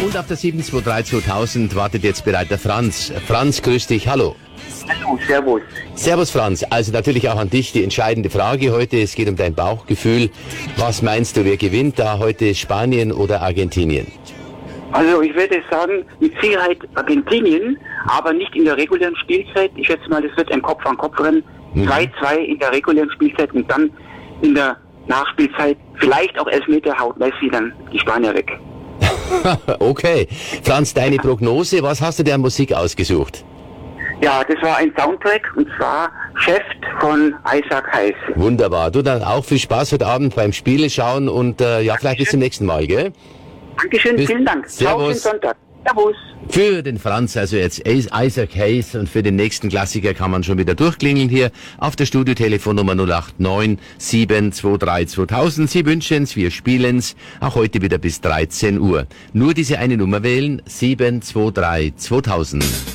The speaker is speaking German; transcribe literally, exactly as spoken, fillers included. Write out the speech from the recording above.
Und auf der sieben zwei drei zweitausend wartet jetzt bereit der Franz. Franz, grüß dich, hallo. Hallo, servus. Servus Franz, also natürlich auch an dich die entscheidende Frage heute. Es geht um dein Bauchgefühl. Was meinst du, wer gewinnt da heute, Spanien oder Argentinien? Also ich würde sagen, mit Sicherheit Argentinien, aber nicht in der regulären Spielzeit. Ich schätze mal, das wird ein Kopf-an-Kopf-Rennen. Mhm. zwei zwei in der regulären Spielzeit und dann in der Nachspielzeit vielleicht auch Elfmeter haut Messi dann die Spanier weg. Okay. Franz, deine Prognose, was hast du dir an Musik ausgesucht? Ja, das war ein Soundtrack und zwar Chef von Isaac Hayes. Wunderbar. Du dann auch viel Spaß heute Abend beim Spiele schauen und äh, ja, vielleicht bis zum nächsten Mal, gell? Dankeschön, Bis- vielen Dank. Ciao, schönen Servus. Sonntag. Servus. Für den Franz, also jetzt Isaac Hayes, und für den nächsten Klassiker kann man schon wieder durchklingeln hier auf der Studiotelefonnummer null acht neun sieben zwei drei zweitausend. Sie wünschen's, wir spielen's, auch heute wieder bis dreizehn Uhr. Nur diese eine Nummer wählen, sieben zwei drei zweitausend.